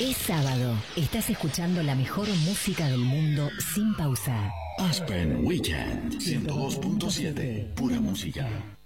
Es sábado. Estás escuchando la mejor música del mundo sin pausar. Aspen Weekend 102.7. Pura música.